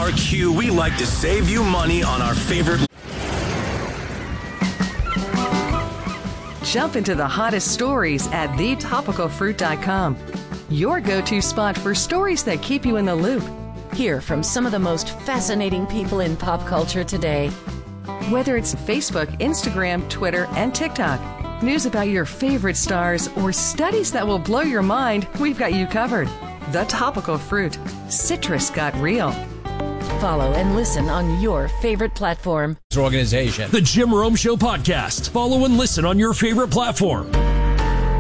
RQ, we like to save you money on our favorite. Jump into the hottest stories at thetopicalfruit.com. Your go-to spot for stories that keep you in the loop. Hear from some of the most fascinating people in pop culture today. Whether it's Facebook, Instagram, Twitter, and TikTok, news about your favorite stars, or studies that will blow your mind, we've got you covered. The Topical Fruit. Citrus got real. Follow and listen on your favorite platform. Organization. The Jim Rome Show podcast. Follow and listen on your favorite platform.